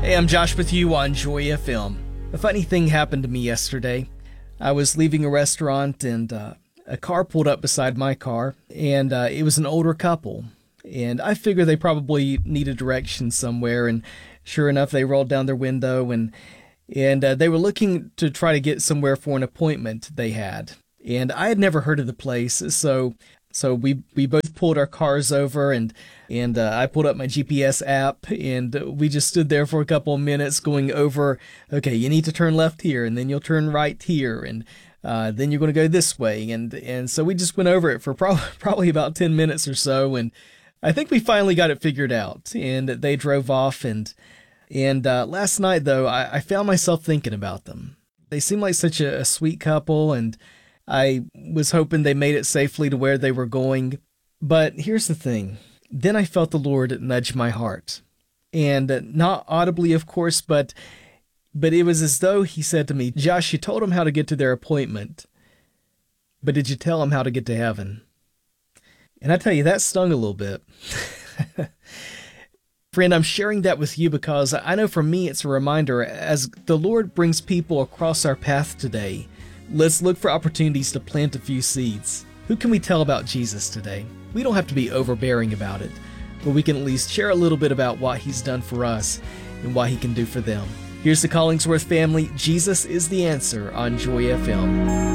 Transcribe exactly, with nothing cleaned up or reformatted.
Hey, I'm Josh with you on Joy F M. A funny thing happened to me yesterday. I was leaving a restaurant and uh, a car pulled up beside my car, and uh, it was an older couple. And I figured they probably needed directions somewhere, and sure enough, they rolled down their window, and and uh, they were looking to try to get somewhere for an appointment they had. And I had never heard of the place, so so we we both pulled our cars over, and and uh, I pulled up my G P S app, and we just stood there for a couple of minutes going over, okay, you need to turn left here, and then you'll turn right here, and uh, then you're going to go this way, and and so we just went over it for pro- probably about ten minutes or so, and I think we finally got it figured out, and they drove off, and and uh, last night, though, I, I found myself thinking about them. They seem like such a, a sweet couple, and I was hoping they made it safely to where they were going. But here's the thing. Then I felt the Lord nudge my heart. And uh, not audibly, of course, but but it was as though he said to me, Josh, you told them how to get to their appointment, but did you tell them how to get to heaven? And I tell you, that stung a little bit. Friend, I'm sharing that with you because I know for me it's a reminder, as the Lord brings people across our path today, let's look for opportunities to plant a few seeds. Who can we tell about Jesus today? We don't have to be overbearing about it, but we can at least share a little bit about what he's done for us and what he can do for them. Here's the Collingsworth family. Jesus is the answer on Joy F M.